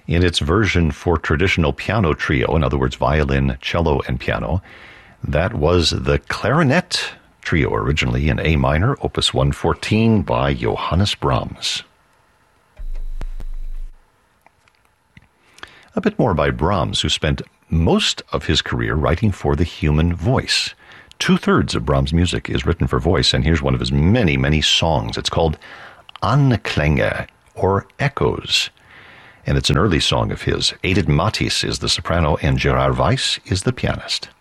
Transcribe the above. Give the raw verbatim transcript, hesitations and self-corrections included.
In its version for traditional piano trio, in other words, violin, cello, and piano, that was the Clarinet Trio, originally in A minor, opus one fourteen by Johannes Brahms. A bit more by Brahms, who spent most of his career writing for the human voice. Two-thirds of Brahms' music is written for voice, and here's one of his many, many songs. It's called Anklänge, or Echoes, and it's an early song of his. Edith Matthis is the soprano, and Gerard Weiss is the pianist.